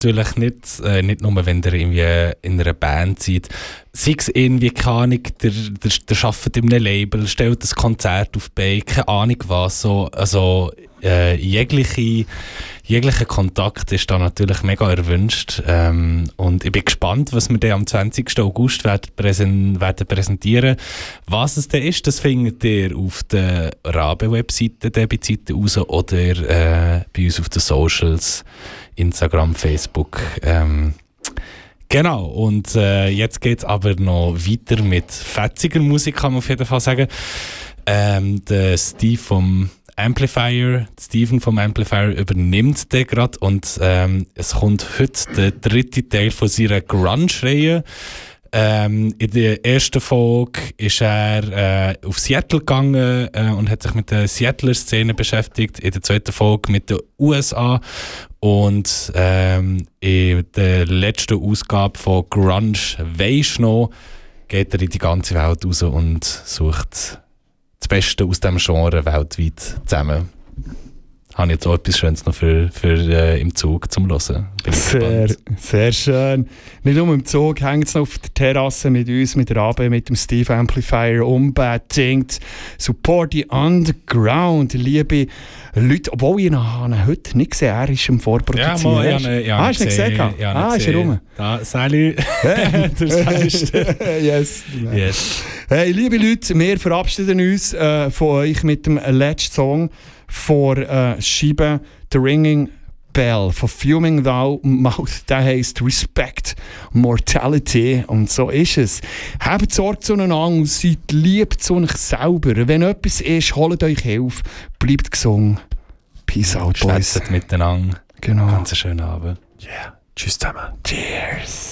natürlich nicht nur, wenn ihr irgendwie in einer Band seid. Sei es irgendwie, keine Ahnung, der arbeitet in einem Label, stellt ein Konzert auf die Beine, keine Ahnung was. So, also jeglicher Kontakt ist da natürlich mega erwünscht. Und ich bin gespannt, was wir dann am 20. August werden präsentieren. Was es denn ist, das findet ihr auf der Rabe-Webseite, der bei Zeiten raus, oder bei uns auf den Socials, Instagram, Facebook. Genau, und jetzt geht es aber noch weiter mit fetziger Musik, kann man auf jeden Fall sagen. Der Steven vom Amplifier übernimmt den gerade, und es kommt heute der dritte Teil von seiner Grunge-Reihe. In der ersten Folge ist er auf Seattle gegangen und hat sich mit der Seattler Szene beschäftigt. In der zweiten Folge mit den USA. Und in der letzten Ausgabe von Grunge «Weisst noch» geht er in die ganze Welt raus und sucht das Beste aus diesem Genre weltweit zusammen. Habe ich jetzt auch etwas Schönes noch für im Zug zum Hören. Sehr schön. Nicht nur im Zug, hängt es noch auf der Terrasse mit uns, mit Rabe, mit dem Steve Amplifier, unbedingt. Support the Underground, liebe Leute. Obwohl ich ihn heute nicht gesehen habe, er ist im Vorproduzieren. Hast du ihn gesehen? Ist er rum? Sally. Der Sally. Yes. Hey, liebe Leute, wir verabschieden uns von euch mit dem letzten Song vor Scheibe «The Ringing Bell» von Fuming Mouth. Der heisst «Respect Mortality». Und so ist es. Habt Sorge zueinander und seid lieb zu euch selber. Wenn etwas ist, holt euch Hilfe. Bleibt gesund. Peace out, Boys. Schwätzt miteinander. Genau. Ganz einen schönen Abend. Yeah. Tschüss zusammen. Cheers.